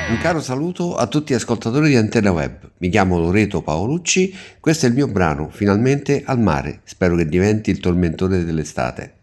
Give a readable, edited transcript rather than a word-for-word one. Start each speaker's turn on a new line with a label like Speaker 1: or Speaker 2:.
Speaker 1: Un caro saluto a tutti gli ascoltatori di Antenna Web. Mi chiamo Loreto Paolucci, questo è il mio brano, Finalmente al mare. Spero che diventi il tormentone dell'estate.